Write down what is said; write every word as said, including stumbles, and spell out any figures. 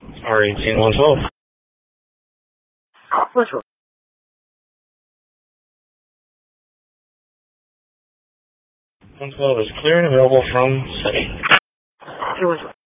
R eighteen one twelve. one twelve. one twelve is clear and available from city. Hey, one twelve.